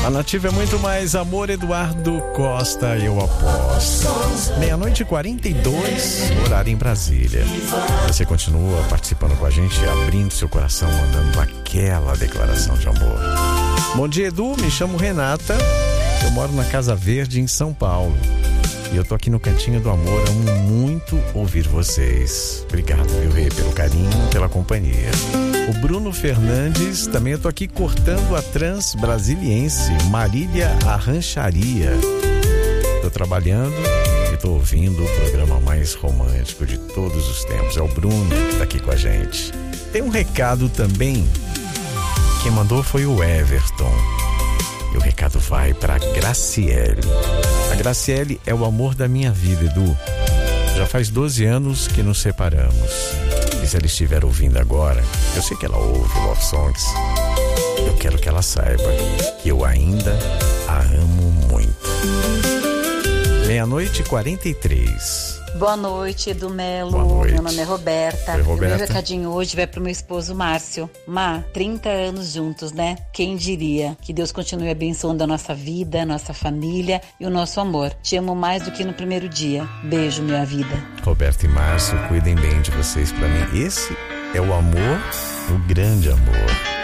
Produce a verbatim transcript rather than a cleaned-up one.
A Nativa é muito mais amor, Eduardo Costa, eu aposto. Meia-noite e quarenta e dois, horário em Brasília. Você continua participando com a gente, abrindo seu coração, mandando aquela declaração de amor. Bom dia, Edu, me chamo Renata, eu moro na Casa Verde, em São Paulo. E eu tô aqui no Cantinho do Amor, amo muito ouvir vocês. Obrigado, viu, Rê, pelo carinho, pela companhia. O Bruno Fernandes, também eu tô aqui cortando a Trans Brasiliense, Marília Arrancharia. Tô trabalhando e tô ouvindo o programa mais romântico de todos os tempos. É o Bruno que tá aqui com a gente. Tem um recado também, quem mandou foi o Everton. E o recado vai para Graciele. A Graciele é o amor da minha vida, Edu. Já faz doze anos que nos separamos. E se ela estiver ouvindo agora, eu sei que ela ouve Love Songs, eu quero que ela saiba que eu ainda a amo muito. Meia-noite e quarenta e três. Boa noite, Edu Melo. Boa noite. Meu nome é Roberta. Oi, Roberta. O meu recadinho hoje vai pro meu esposo Márcio. Má, trinta anos juntos, né? Quem diria? Que Deus continue abençoando a nossa vida, a nossa família e o nosso amor. Te amo mais do que no primeiro dia. Beijo, minha vida. Roberta e Márcio, cuidem bem de vocês pra mim. Esse é o amor, o grande amor.